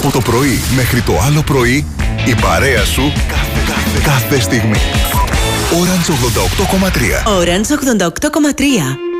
Από το πρωί μέχρι το άλλο πρωί, η παρέα σου κάθε στιγμή. Orange 88,3. Orange 88,3.